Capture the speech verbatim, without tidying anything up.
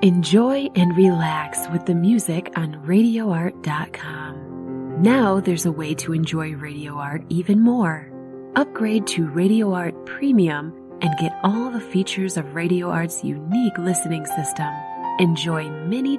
Enjoy and relax with the music on radio art dot com. Now there's a way to enjoy Radio Art even more. Upgrade to Radio Art Premium and get all the features of Radio Art's unique listening system. Enjoy many